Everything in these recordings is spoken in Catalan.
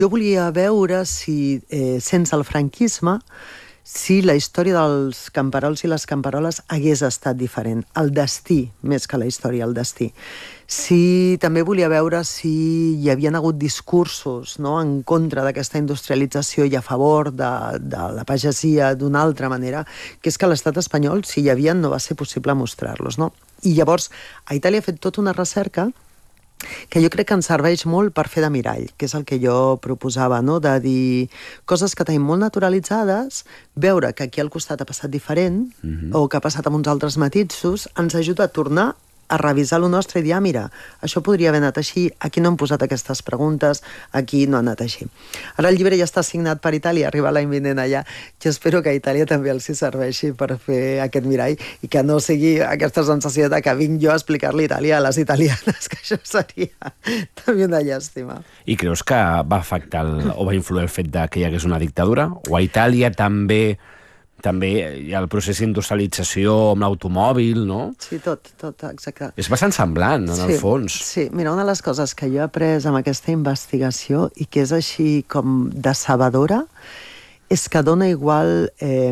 Jo volia veure si, sense el franquisme, si la història dels camperols i les camperoles hagués estat diferent. El destí, més que la història, el destí. Sí, també volia veure si hi havien hagut discursos, no?, en contra d'aquesta industrialització i a favor de la pagesia d'una altra manera, que és que a l'estat espanyol, si hi havia, no va ser possible mostrar-los, no? I llavors, a Itàlia ha fet tota una recerca que jo crec que ens serveix molt per fer de mirall, que és el que jo proposava, no?, de dir coses que tenim molt naturalitzades, veure que aquí al costat ha passat diferent, o que ha passat amb uns altres matisos, ens ajuda a tornar a revisar lo nostre i dir, mira, això podria haver anat així, aquí no hem posat aquestes preguntes, aquí no ha anat així. Ara el llibre ja està signat per Itàlia, arriba l'any vinent allà, jo espero que a Itàlia també els hi serveixi per fer aquest mirall i que no sigui aquesta sensació de que vinc jo a explicar-li Itàlia a les italianes, que això seria també una llàstima. I creus que va afectar o va influir el fet que hi hagués una dictadura? O a Itàlia també hi ha el procés d'industrialització amb l'automòbil, no? Sí, tot, exacte. És bastant semblant, en el fons. Sí, mira, una de les coses que jo he après amb aquesta investigació i que és així com decebedora és que dona igual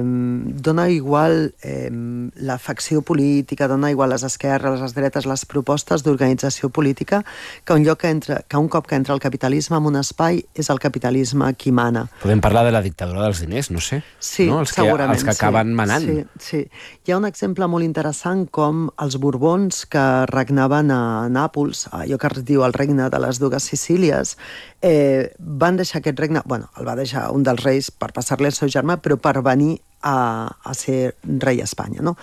la facció política, dona igual les esquerres, les dretes, les propostes d'organització política, que un cop que entra el capitalisme en un espai és el capitalisme qui mana. Podem parlar de la dictadura dels diners, no sé. Sí, no? segurament. Els que acaben manant. Sí. Hi ha un exemple molt interessant com els Borbons que regnaven a Nàpols, allò que es diu el regne de les dues Sicílies, van deixar aquest regne, el va deixar un dels reis per passar-li al seu germà, però per venir a ser rei a Espanya, no?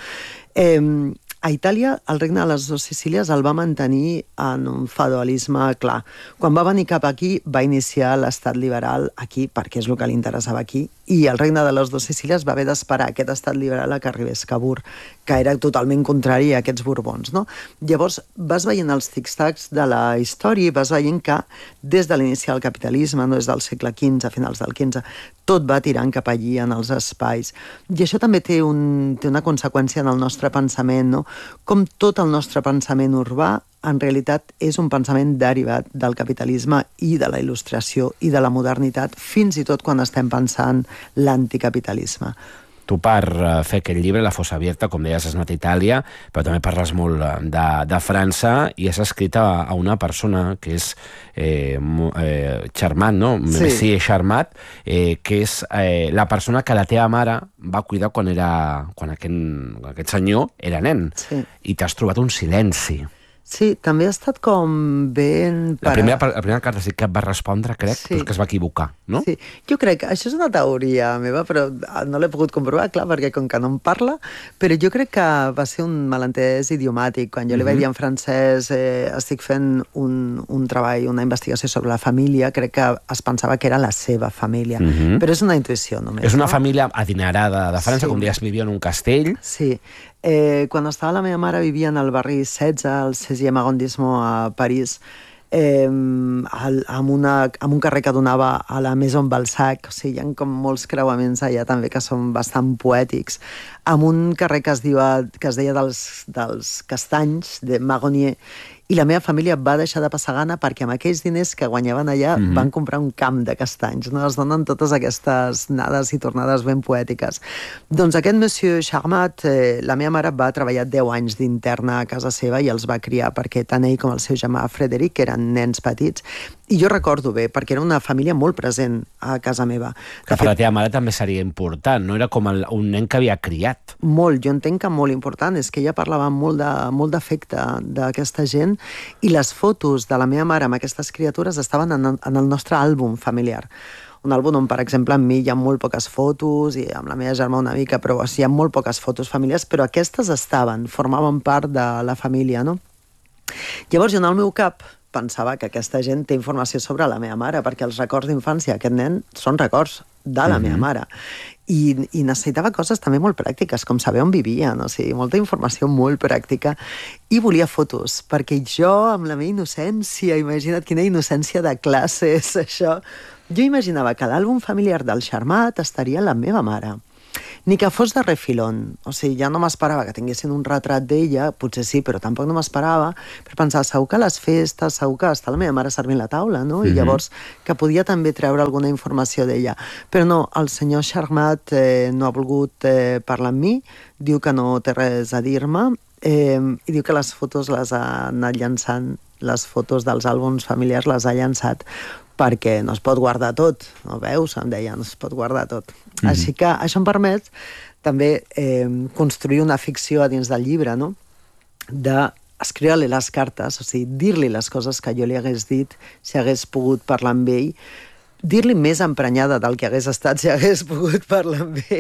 A Itàlia, el regne de les dues Sicílies el va mantenir en un feudalisme clar. Quan va venir cap aquí, va iniciar l'estat liberal aquí, perquè és el que li interessava aquí, i el regne de les dues Sicílies va haver d'esperar aquest estat liberal a que arribés Cavour, que era totalment contrari a aquests Borbons, no? Llavors, vas veient els tic-tacs de la història i vas veient que des de l'inici del capitalisme, no des del segle XV, a finals del XV, tot va tirant cap allí en els espais. I això també té una conseqüència en el nostre pensament, no? Com tot el nostre pensament urbà en realitat és un pensament derivat del capitalisme i de la il·lustració i de la modernitat, fins i tot quan estem pensant l'anticapitalisme. Tu, per fer aquest llibre, La fossa abierta, com deies, has anat a Itàlia, però també parles molt de França i has escrit a una persona que és Charmat, no? Sí. Messie Charmat, que és la persona que la teva mare va cuidar quan aquest senyor era nen. Sí. I t'has trobat un silenci. Sí, també ha estat com ben... La primera carta sí que et va respondre, crec, Sí. però és que es va equivocar, no? Sí, jo crec que això és una teoria meva, però no l'he pogut comprovar, clar, perquè com que no em parla, però jo crec que va ser un malentès idiomàtic. Quan jo li vaig dir en francès estic fent un treball, una investigació sobre la família, crec que es pensava que era la seva família. Però és una intuïció només. És una família adinerada de França, Sí. com deies, vivia en un castell. Sí. Quan estava la meva mare vivia en el barri 16, al 16è arrondissement a París, amb un carrer que donava a la Maison Balzac, o sigui, hi ha com molts creuaments allà també que són bastant poètics, amb un carrer que es deia dels Castanys, de Marronnier, i la meva família va deixar de passar gana perquè amb aquells diners que guanyaven allà van comprar un camp de castanys, no? Es donen totes aquestes anades i tornades ben poètiques. Doncs aquest monsieur Charmat, la meva mare va treballar 10 anys d'interna a casa seva i els va criar perquè tant ell com el seu germà Frederic eren nens petits, i jo recordo bé, perquè era una família molt present a casa meva. Que per la teva mare també seria important, no? Era com un nen que havia criat. Molt, jo entenc que molt important, és que ella parlava molt d'afecte d'aquesta gent, i les fotos de la meva mare amb aquestes criatures estaven en el nostre àlbum familiar. Un àlbum on, per exemple, amb mi hi ha molt poques fotos, i amb la meva germana una mica, però hi ha molt poques fotos familiars, però aquestes formaven part de la família, no? Llavors, jo en el meu cap pensava que aquesta gent té informació sobre la meva mare, perquè els records d'infància d'aquest nen són records de la meva mare. I necessitava coses també molt pràctiques, com saber on vivien, o sigui, molta informació molt pràctica, i volia fotos, perquè jo, amb la meva innocència, imagina't quina innocència de classe és això, jo imaginava que l'àlbum familiar del Charmat estaria la meva mare. ni que fos de refilón. O sigui, ja no m'esperava que tinguessin un retrat d'ella, potser sí, però tampoc no m'esperava, per pensar, segur que a les festes, segur que està la meva mare servint la taula, no? I llavors que podia també treure alguna informació d'ella. Però no, el senyor Charmat no ha volgut parlar amb mi, diu que no té res a dir-me, i diu que les fotos les ha anat llançant, les fotos dels àlbums familiars les ha llançat perquè no es pot guardar tot, no veus? Em deia, no es pot guardar tot. Així que això em permet també construir una ficció a dins del llibre, no? D'escriure-li les cartes, o sigui, dir-li les coses que jo li hagués dit si hagués pogut parlar amb ell, dir-li més emprenyada del que hagués estat si hagués pogut parlar amb ell.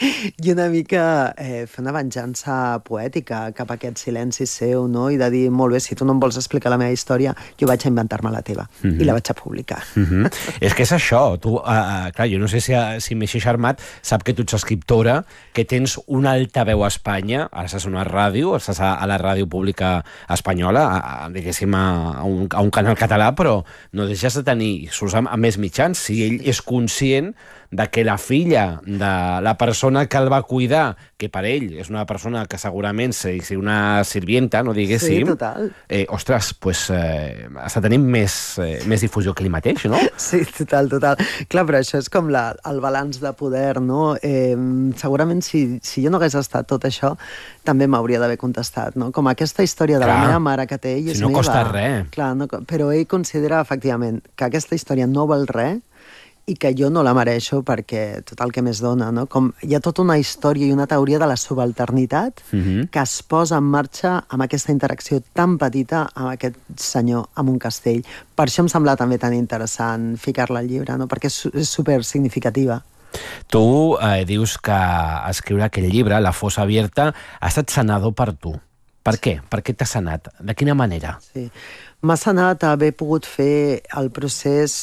I una mica fer una venjança poètica cap a aquest silenci seu, no? I de dir, molt bé, si tu no em vols explicar la meva història, jo vaig a inventar-me la teva. I la vaig a publicar. És que és això. Tu, clar, jo no sé si Meritxell Charmat sap que tu ets escriptora, que tens una altaveu a Espanya, ara estàs a una ràdio, estàs a la ràdio pública espanyola, diguéssim, a un canal català, però no deixes de tenir, surts amb més mitjans. Si ell és conscient de que la filla de la persona que el va cuidar, que per ell és una persona que segurament és una sirvienta, no diguéssim... Sí, total. Ostres, doncs està tenint més difusió que ell mateix, no? Sí, total. Clar, però això és com el balanç de poder, no? Segurament si jo no hagués estat tot això, també m'hauria d'haver contestat, no? Com aquesta història de la meva mare que té ell és meva. Si no costa res. Clar, però ell considera, efectivament, que aquesta història no val res i que jo no la mereixo perquè tot el que més dona, no? Com hi ha tota una història i una teoria de la subalternitat que es posa en marxa amb aquesta interacció tan petita amb aquest senyor, amb un castell. Per això em sembla també tan interessant ficar-la al llibre, no? Perquè és super significativa. Tu dius que escriure aquell llibre, La fossa abierta, ha estat sanador per tu. Per què? Per què t'ha sanat? De quina manera? Sí. M'ha sanat haver pogut fer el procés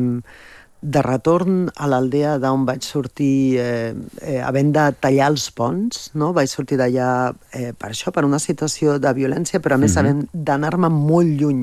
de retorn a l'aldea d'on vaig sortir havent de tallar els ponts, no? Vaig sortir d'allà per això, per una situació de violència, però a més havent d'anar-me molt lluny.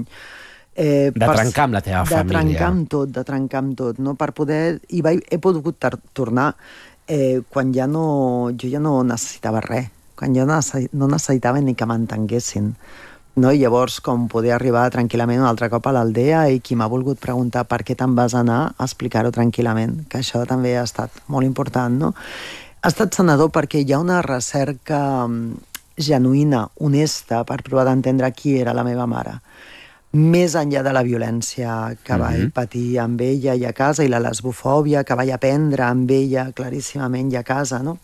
De trencar amb la teva família. De trencar amb tot, no? Per poder... I he pogut tornar quan jo ja no necessitava res, quan jo no necessitava ni que m'entenguessin. No? I llavors, com poder arribar tranquil·lament un altre cop a l'aldea i qui m'ha volgut preguntar per què te'n vas anar, a explicar-ho tranquil·lament, que això també ha estat molt important, no? Ha estat sanador perquè hi ha una recerca genuïna, honesta, per provar d'entendre qui era la meva mare. Més enllà de la violència que vaig patir amb ella i a casa, i la lesbofòbia que vaig aprendre amb ella claríssimament i a casa, no?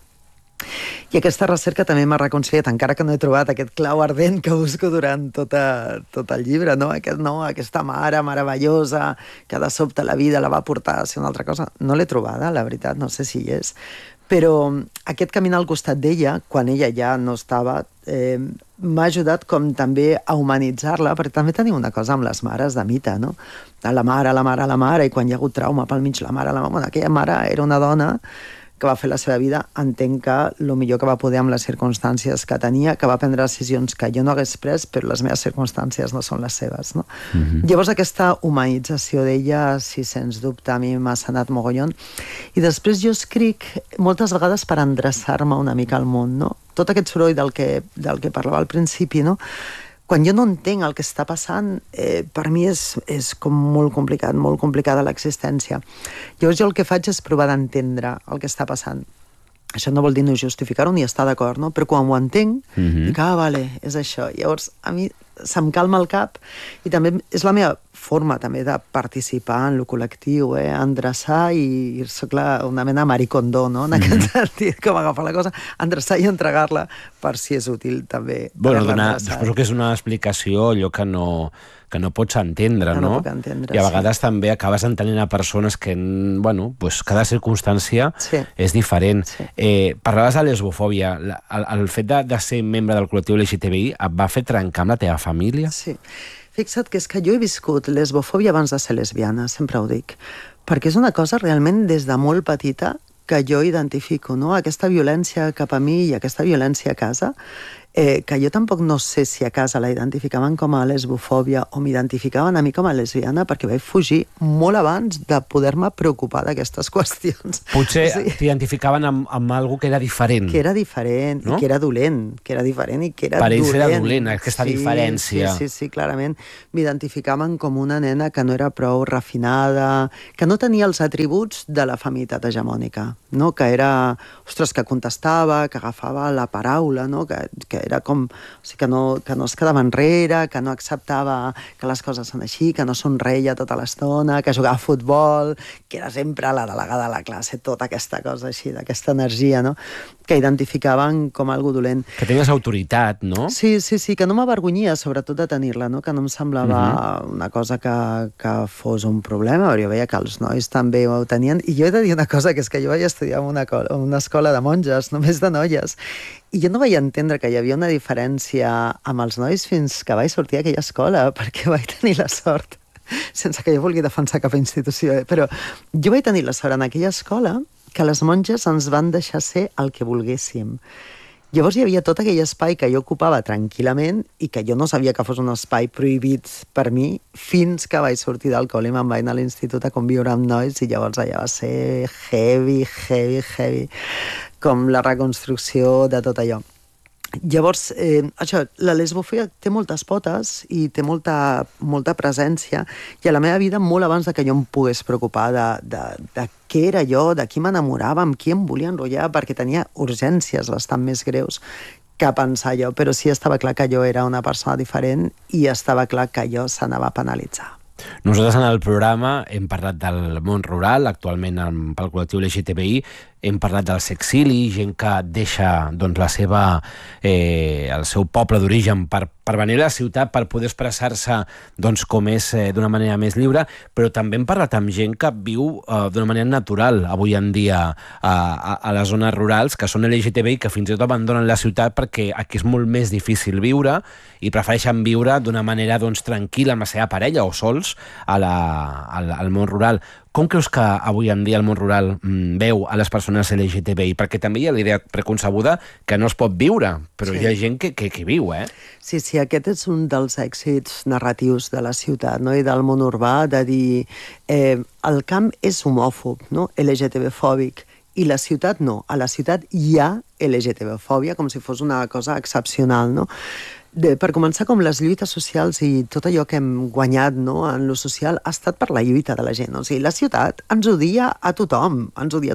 I aquesta recerca també m'ha reconciliat, encara que no he trobat aquest clau ardent que busco durant tot el llibre, no? Aquesta mare meravellosa que de sobte la vida la va portar a ser una altra cosa. No l'he trobada, la veritat, no sé si hi és. Però aquest caminar al costat d'ella, quan ella ja no estava, m'ha ajudat com també a humanitzar-la, perquè també tenim una cosa amb les mares de mite, no? La mare, i quan hi ha hagut trauma pel mig, la mare... Bueno, aquella mare era una dona que va fer la seva vida, entenc que el millor que va poder amb les circumstàncies que tenia, que va prendre decisions que jo no hagués pres, però les meves circumstàncies no són les seves, no? Llavors aquesta humanització d'ella, si sens dubte a mi m'ha sanat mogollon. I després jo escric moltes vegades per endreçar-me una mica al món, no? Tot aquest soroll del que parlava al principi, no? Quan jo no entenc el que està passant, per mi és com molt complicada l'existència. Llavors jo el que faig és provar d'entendre el que està passant. Això no vol dir no justificar-ho ni estar d'acord, no? Però quan ho entenc, dic, vale, és això. Llavors a mi se'm calma el cap i també és la meva forma també de participar en lo col·lectiu, endreçar, i soc una mena maricondó, no? En aquest sentit, com agafar la cosa, endreçar i entregar-la per si és útil també. Bueno, suposo que és una explicació allò que no pots entendre, no? Puc entendre, i a vegades també acabes entenent a persones que, bueno, pues cada circumstància és diferent. Parlaves de lesbofòbia. El fet de ser membre del col·lectiu LGTBI et va fer trencar amb la teva família? Sí. Fixa't que és que jo he viscut lesbofòbia abans de ser lesbiana, sempre ho dic, perquè és una cosa realment des de molt petita que jo identifico, no? Aquesta violència cap a mi i aquesta violència a casa que jo tampoc no sé si a casa la identificaven com a lesbofòbia o m'identificaven a mi com a lesbiana, perquè vaig fugir molt abans de poder-me preocupar d'aquestes qüestions. Potser t'identificaven amb algo que era diferent. Que era diferent, no? I que era dolent, que era diferent i que era dolent. Per ells era dolent, aquesta diferència. Sí, clarament. M'identificaven com una nena que no era prou refinada, que no tenia els atributs de la feminitat hegemònica, no? Que era, ostres, que contestava, que agafava la paraula, no? Que era com, o sigui, que no es quedava enrere, que no acceptava que les coses són així, que no somreia tota l'estona, que jugava a futbol, que era sempre la delegada de la classe, tota aquesta cosa així, d'aquesta energia, no? Que identificaven com algo dolent. Que tenies autoritat, no? Sí, que no m'avergonyia, sobretot, de tenir-la, no? Que no em semblava una cosa que fos un problema, però jo veia que els nois també ho tenien, i jo he de dir una cosa, que és que jo vaig estudiar en una escola de monges, només de noies, i jo no vaig entendre que hi havia una diferència amb els nois fins que vaig sortir d'aquella escola, perquè vaig tenir la sort, sense que jo vulgui defensar cap institució, però jo vaig tenir la sort en aquella escola que les monges ens van deixar ser el que volguéssim. Llavors hi havia tot aquell espai que jo ocupava tranquil·lament i que jo no sabia que fos un espai prohibit per mi fins que vaig sortir del col·le i me'n vaig anar a l'institut a conviure amb nois i llavors allà va ser heavy, com la reconstrucció de tot allò. Llavors, això, la lesbofòbia té moltes potes i té molta presència, i a la meva vida, molt abans de que jo em pogués preocupar de què era jo, de qui m'enamorava, amb qui em volia enrotllar, perquè tenia urgències bastant més greus que pensar jo, però sí estava clar que jo era una persona diferent i estava clar que allò s'anava a penalitzar. Nosaltres en el programa hem parlat del món rural, actualment pel col·lectiu LGTBI, hem parlat del sexili, gent que deixa doncs, el seu poble d'origen per venir a la ciutat per poder expressar-se doncs, com és d'una manera més lliure, però també hem parlat amb gent que viu d'una manera natural avui en dia a les zones rurals, que són LGTBI, que fins i tot abandonen la ciutat perquè aquí és molt més difícil viure i prefereixen viure d'una manera doncs, tranquil·la amb la seva parella o sols al món rural. Com creus que avui en dia el món rural veu a les persones LGTBI? Perquè també hi ha la idea preconcebuda que no es pot viure, però hi ha gent que viu, eh? Sí, aquest és un dels èxits narratius de la ciutat, no? I del món urbà, de dir el camp és homòfob, no? LGTB-fòbic, i la ciutat no. A la ciutat hi ha LGTB-fòbia, com si fos una cosa excepcional, no? Per començar, com les lluites socials i tot allò que hem guanyat, no, en lo social ha estat per la lluita de la gent. O sigui, la ciutat ens odia a tothom,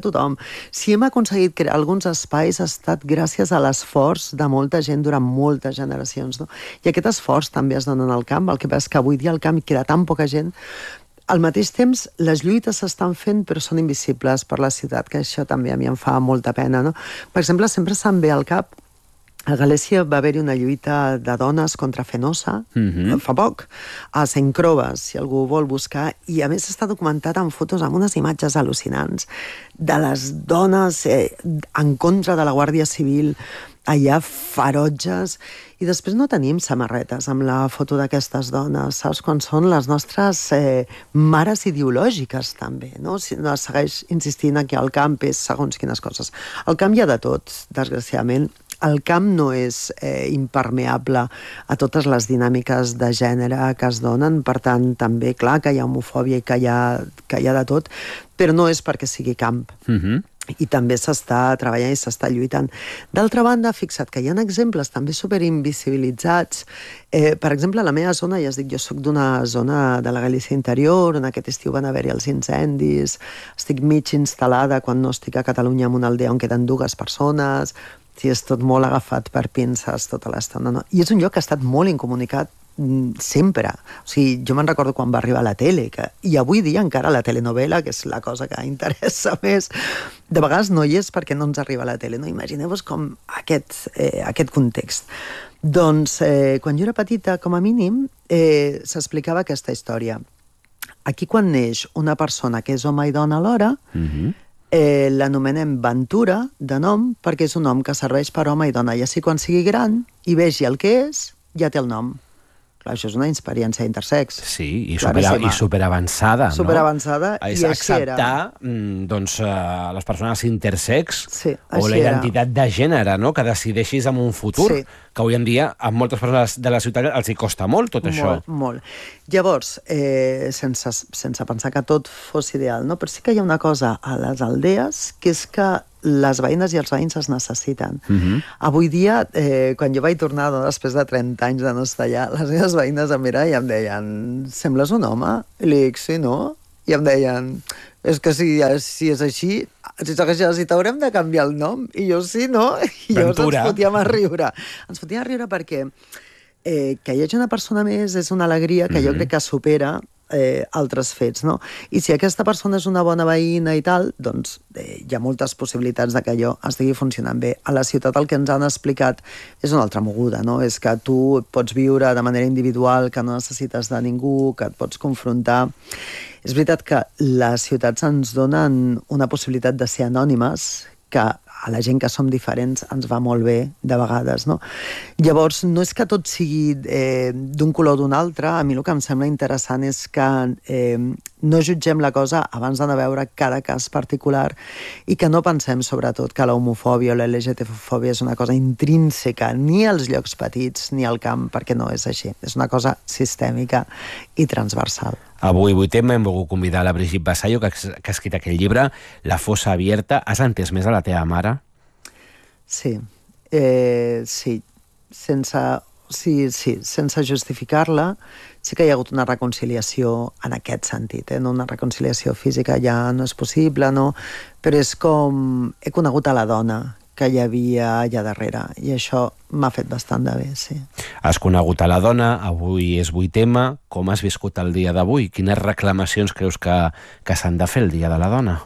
Si hem aconseguit crear alguns espais ha estat gràcies a l'esforç de molta gent durant moltes generacions, no? I aquest esforç també es dona en el camp, el que passa és que avui dia al camp queda tan poca gent. Al mateix temps, les lluites s'estan fent però són invisibles per la ciutat, que això també a mi em fa molta pena, no? Per exemple, sempre se'm ve al cap. A Galícia va haver-hi una lluita de dones contra Fenosa, fa poc, a Saint-Croves, si algú vol buscar, i a més està documentat en fotos amb unes imatges al·lucinants de les dones en contra de la Guàrdia Civil, allà ferotges, i després no tenim samarretes amb la foto d'aquestes dones, saps quan són les nostres mares ideològiques també, no? Si no segueix insistint que al camp és segons quines coses. Al camp hi ha de tot, desgraciadament. El camp no és impermeable a totes les dinàmiques de gènere que es donen, per tant, també, clar, que hi ha homofòbia i que hi ha de tot, però no és perquè sigui camp. I també s'està treballant i s'està lluitant. D'altra banda, fixa't que hi ha exemples també superinvisibilitzats. Per exemple, a la meva zona, ja us dic, jo soc d'una zona de la Galícia interior, on aquest estiu van haver-hi els incendis, estic mig instal·lada quan no estic a Catalunya en una aldea on queden 2 persones, sí, és tot molt agafat per pinces tota l'estona, no? I és un lloc que ha estat molt incomunicat sempre. O sigui, jo me'n recordo quan va arribar a la tele, i avui dia encara la telenovela, que és la cosa que interessa més, de vegades no hi és perquè no ens arriba a la tele, no? Imagineu-vos com aquest context. Doncs, quan jo era petita, com a mínim, s'explicava aquesta història. Aquí, quan neix una persona que és home i dona alhora, l'anomenem Ventura, de nom, perquè és un nom que serveix per home i dona, i així quan sigui gran i vegi el que és, ja té el nom. Clar, això és una experiència intersex. Sí, i superavançada, no? Superavançada, és i així era. acceptar doncs, les persones intersex Sí, o la així era. identitat de gènere, no? Que decideixis en un futur, Sí. que avui en dia a moltes persones de la ciutat els hi costa molt tot això. Molt. Llavors, sense pensar que tot fos ideal, no? Però sí que hi ha una cosa a les aldees, que és que les veïnes i els veïns es necessiten. Avui dia, quan jo vaig tornar després de 30 anys de no estar allà, les meves veïnes em miraven i em deien: sembles un home? I li dic: sí, no? I em deien: és que si és així, si segueixes així, t'haurem de canviar el nom. I jo: sí, no? I llavors ens fotíem a riure. Ens fotíem a riure perquè que hi hagi una persona més és una alegria que jo crec que supera altres fets, no? I si aquesta persona és una bona veïna i tal, doncs hi ha moltes possibilitats de que allò estigui funcionant bé. A la ciutat el que ens han explicat és una altra moguda, no? És que tu pots viure de manera individual, que no necessites de ningú, que et pots confrontar. És veritat que les ciutats ens donen una possibilitat de ser anònimes, que a la gent que som diferents ens va molt bé de vegades, no? Llavors, no és que tot sigui d'un color o d'un altre. A mi el que em sembla interessant és que no jutgem la cosa abans d'anar a veure cada cas particular i que no pensem, sobretot, que la homofòbia o la LGTB-fòbia és una cosa intrínseca ni als llocs petits ni al camp, perquè no és així. És una cosa sistèmica i transversal. Avui, 8 hem volgut convidar la Brigitte Vasallo, que ha escrit aquell llibre, La fossa abierta. Has entès més a la teva mare? Sí. Sí. Sense justificar-la, sí que hi ha hagut una reconciliació en aquest sentit. No una reconciliació física ja no és possible, no? Però és com... He conegut a la dona que hi havia allà darrere, i això m'ha fet bastant de bé, sí. Has conegut a la dona, avui és 8M. Com has viscut el dia d'avui? Quines reclamacions creus que s'han de fer el dia de la dona?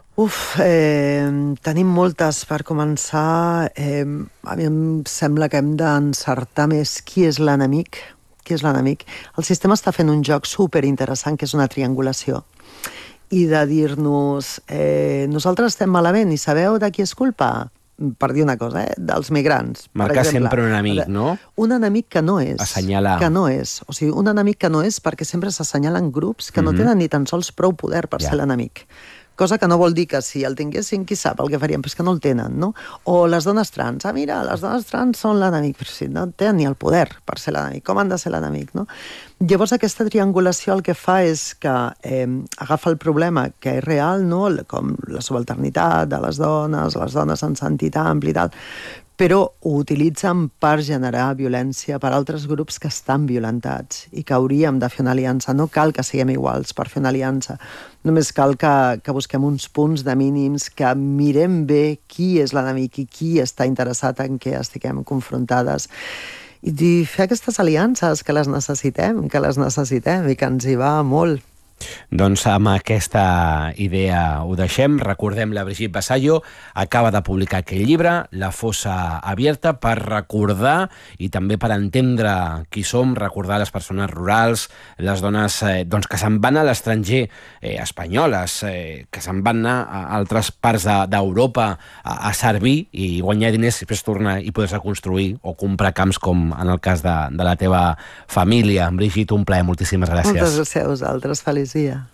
Tenim moltes. Per començar, a mi em sembla que hem d'encertar més qui és l'enemic. Qui és l'enemic? El sistema està fent un joc superinteressant, que és una triangulació. I de dir-nos, nosaltres estem malament i sabeu de qui és culpa? Per dir una cosa, dels migrants. Marcar sempre un enemic, no? Un enemic que no és. Assenyalar. Que no és. O sigui, un enemic que no és, perquè sempre s'assenyalen grups que no tenen ni tan sols prou poder per ser l'enemic. Cosa que no vol dir que si el tinguessin, qui sap el que farien, però és que no el tenen, no? O les dones trans. Mira, les dones trans són l'enemic, però si no tenen ni el poder per ser l'enemic, com han de ser l'enemic, no? Llavors aquesta triangulació el que fa és que agafa el problema que és real, no? Com la subalternitat de les dones en sentit ampli i tal, però ho utilitzen per generar violència per altres grups que estan violentats i que hauríem de fer una aliança. No cal que siguem iguals per fer una aliança, només cal que busquem uns punts de mínims, que mirem bé qui és l'enemic i qui està interessat en què estiguem confrontades, i fer aquestes aliances, que les necessitem i que ens hi va molt. Doncs amb aquesta idea ho deixem. Recordem, la Brigitte Vasallo acaba de publicar aquell llibre, La fossa abierta, per recordar i també per entendre qui som, recordar les persones rurals, les dones que se'n van a l'estranger, espanyoles, que se'n van anar a altres parts d'Europa a servir i guanyar diners i després tornar i poder-se construir o comprar camps, com en el cas de la teva família. Brigitte, un plaer, moltíssimes gràcies. Moltes gràcies a vosaltres, feliç dia.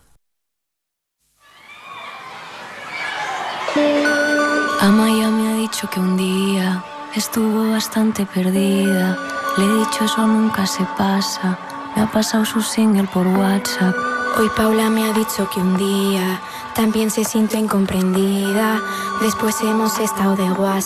Amaya me ha dicho que un día estuvo bastante perdida. Le he dicho eso nunca se pasa. Me ha pasado su single por WhatsApp. Hoy Paula me ha dicho que un día también se sintió incomprendida. Después hemos estado de WhatsApp.